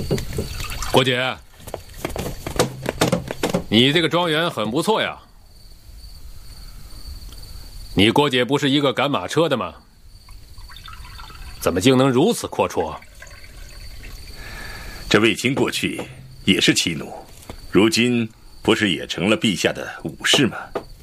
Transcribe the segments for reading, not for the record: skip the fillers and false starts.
郭姐，你这个庄园很不错呀。你郭姐不是一个赶马车的吗？怎么竟能如此阔绰？ 这卫青过去也是骑奴，如今不是也成了陛下的武士吗？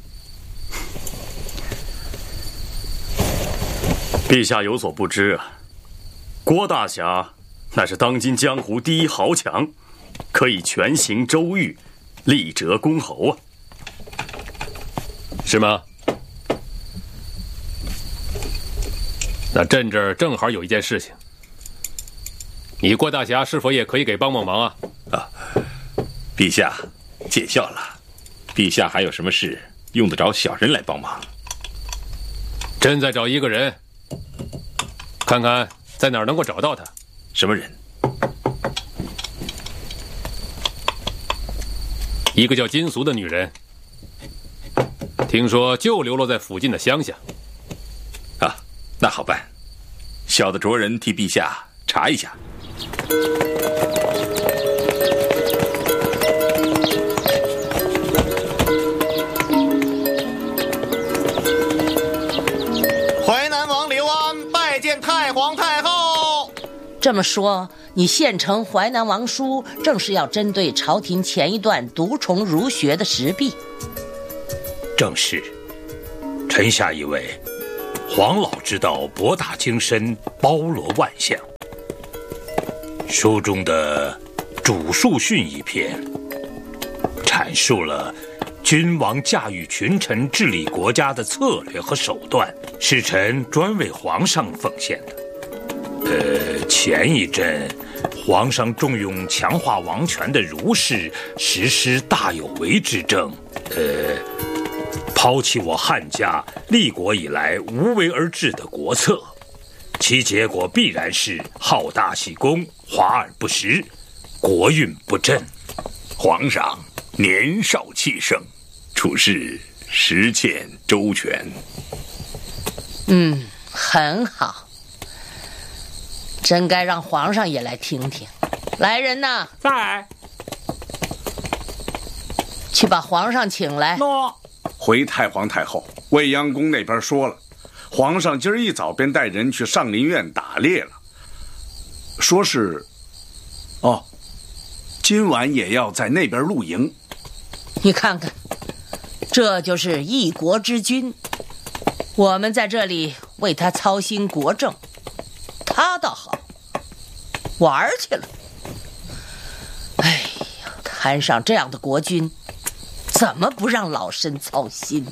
陛下有所不知啊，郭大侠那是当今江湖第一豪强，可以权行周御，力折公侯啊。 是吗？那朕这儿正好有一件事情，你郭大侠是否也可以给帮忙啊？ 陛下见笑了，陛下还有什么事用得着小人来帮忙？ 朕在找一个人，看看在哪儿能够找到他。 什么人？ 一个叫金俗的女人，听说就流落在附近的乡下。 那好办，小的着人替陛下查一下。 淮南王刘安拜见太皇太后。 这么说，你献呈淮南王书，正是要针对朝廷前一段独宠儒学的实弊。 正是，臣下以为黄老之道博大精深，包罗万象。书中的主述训一篇，阐述了君王驾驭群臣、治理国家的策略和手段，是臣专为皇上奉献的。前一阵，皇上重用强化王权的儒士，实施大有为之政。抛弃我汉家立国以来无为而治的国策，其结果必然是好大喜功，华而不实，国运不振。 皇上年少气盛，处事实欠周全。 很好，真该让皇上也来听听。来人呐， 在。 去把皇上请来。 回太皇太后，未央宫那边说了，皇上今儿一早便带人去上林苑打猎了，说是，今晚也要在那边露营。 你看看，这就是一国之君，我们在这里为他操心国政，他倒好，玩去了。哎呀，摊上这样的国君，怎么不让老身操心？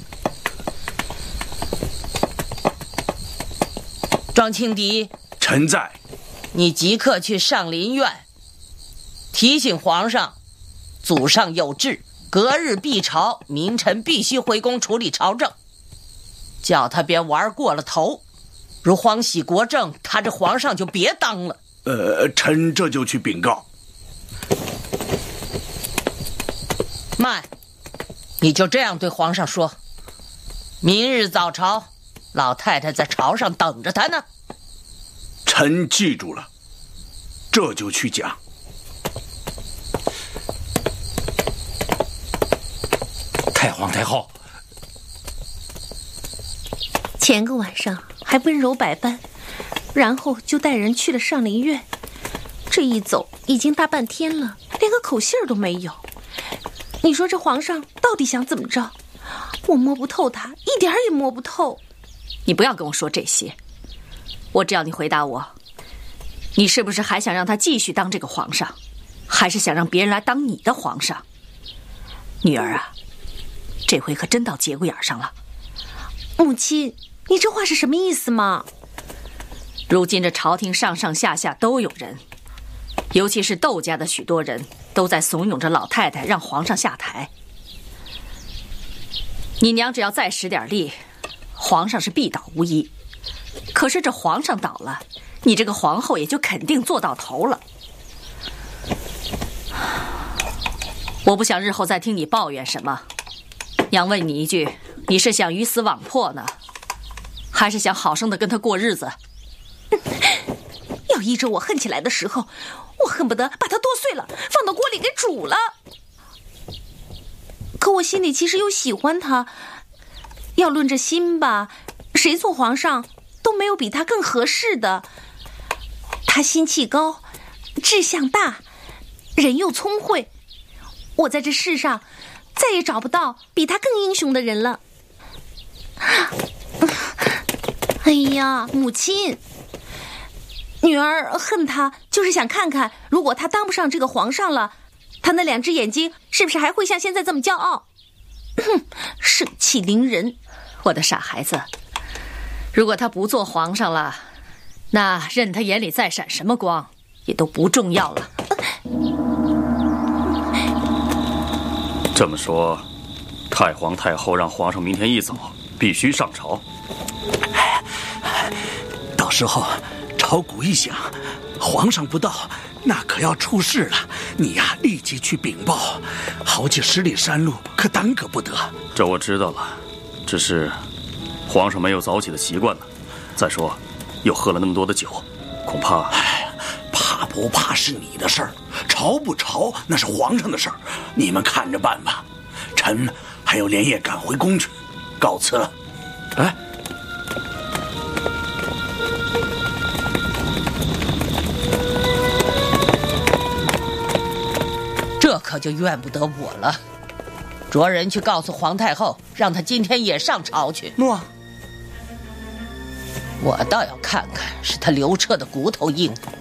庄庆迪， 臣在。 你即刻去上林苑，提醒皇上，祖上有制，隔日必朝，民臣必须回宫处理朝政，叫他别玩过了头。如荒喜国政，他这皇上就别当了。 臣这就去禀告。 慢，你就这样对皇上说，明日早朝，老太太在朝上等着他呢。 臣记住了，这就去讲。 太皇太后， 前个晚上还温柔百般，然后就带人去了上林苑，这一走已经大半天了，连个口信儿都没有。你说这皇上到底想怎么着？我摸不透他，一点儿也摸不透。 你不要跟我说这些，我只要你回答我，你是不是还想让他继续当这个皇上，还是想让别人来当你的皇上？女儿啊，这回可真到节骨眼上了。 母亲，你这话是什么意思嘛？ 如今这朝廷上上下下都有人，尤其是窦家的许多人都在怂恿着老太太让皇上下台。你娘只要再使点力，皇上是必倒无疑。可是这皇上倒了，你这个皇后也就肯定做到头了。我不想日后再听你抱怨什么。娘问你一句，你是想鱼死网破呢，还是想好生的跟他过日子？ 要依着我恨起来的时候，我恨不得把它剁碎了，放到锅里给煮了。可我心里其实又喜欢他。要论着心吧，谁做皇上都没有比他更合适的。他心气高，志向大，人又聪慧，我在这世上再也找不到比他更英雄的人了。哎呀，母亲，女儿恨他，就是想看看，如果他当不上这个皇上了，他那2只眼睛是不是还会像现在这么骄傲？盛气凌人。 我的傻孩子，如果他不做皇上了，那任他眼里再闪什么光也都不重要了。 这么说，太皇太后让皇上明天一早必须上朝。 到时候朝鼓一响，皇上不到，那可要出事了。你呀，立即去禀报，好几10里山路可耽搁不得。 这我知道了，只是皇上没有早起的习惯呢。再说，又喝了那么多的酒，恐怕…… 怕不怕是你的事儿，朝不朝那是皇上的事儿，你们看着办吧。臣还要连夜赶回宫去，告辞了。哎。 这可就怨不得我了。着人去告诉皇太后，让她今天也上朝去。 诺。 我倒要看看是她刘彻的骨头硬，